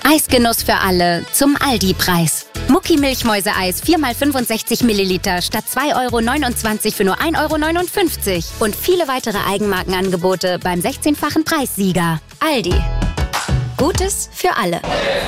Eisgenuss für alle zum Aldi-Preis. Mucki Milchmäuseeis 4x65 Milliliter statt 2,29 € für nur 1,59 € und viele weitere Eigenmarkenangebote beim 16-fachen Preissieger. Aldi. Gutes für alle.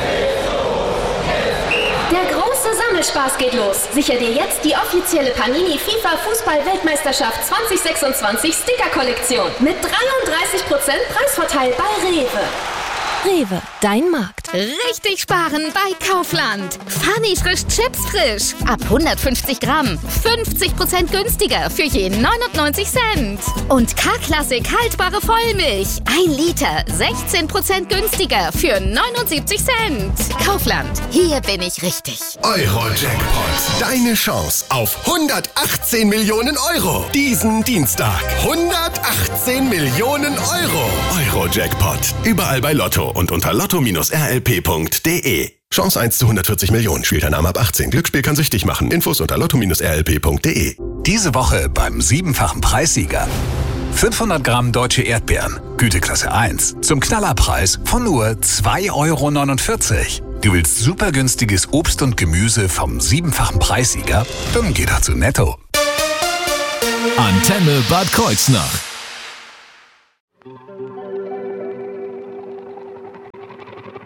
Der große Sammelspaß geht los. Sicher dir jetzt die offizielle Panini FIFA Fußball-Weltmeisterschaft 2026 Sticker-Kollektion mit 33% Preisvorteil bei Rewe. Rewe, dein Markt. Richtig sparen bei Kaufland. Funny frisch Chips frisch. Ab 150 Gramm. 50% günstiger für je 99 Cent. Und K-Klassik haltbare Vollmilch. 1 Liter. 16% günstiger für 79 Cent. Kaufland. Hier bin ich richtig. Euro-Jackpot. Deine Chance auf 118 Millionen Euro. Diesen Dienstag. 118 Millionen Euro. Euro-Jackpot. Überall bei Lotto und unter lotto-rlp.de. Chance 1 zu 140 Millionen. Spielteilnahme ab 18. Glücksspiel kann süchtig machen. Infos unter lotto-rlp.de. Diese Woche beim 7-fachen Preissieger. 500 Gramm deutsche Erdbeeren. Güteklasse 1. Zum Knallerpreis von nur 2,49 €. Du willst super günstiges Obst und Gemüse vom 7-fachen Preissieger? Dann geh doch zu Netto. Antenne Bad Kreuznach.